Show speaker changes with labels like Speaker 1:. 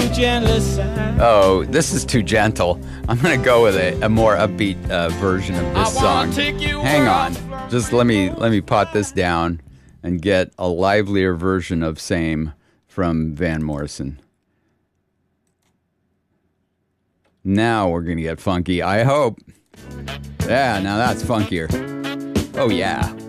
Speaker 1: gently sigh.
Speaker 2: Oh, this is too gentle. I'm gonna go with a more upbeat version of this song. Hang on, just let me pot this down and get a livelier version of Same from Van Morrison. Now we're gonna get funky, I hope. Yeah, now that's funkier. Oh yeah.